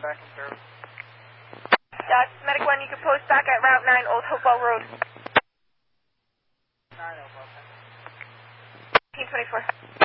back in service. Medic 1, you can post back at Route 9, Old Hopewell Road. 9 Old Hopewell. 1824.